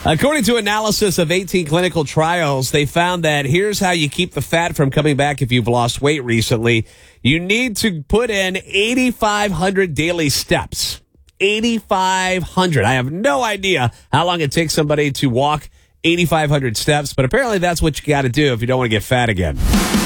According to analysis of 18 clinical trials, they found that here's how you keep the fat from coming back if you've lost weight recently. You need to put in 8,500 daily steps. 8,500. I have no idea how long it takes somebody to walk 8,500 steps, but apparently that's what you got to do if you don't want to get fat again.